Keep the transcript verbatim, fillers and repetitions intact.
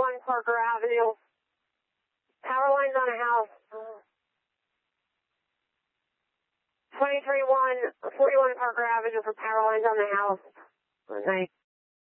forty-one Parker Avenue. Power lines on a house. twenty-three one, forty-one Parker Avenue for power lines on the house. Good night.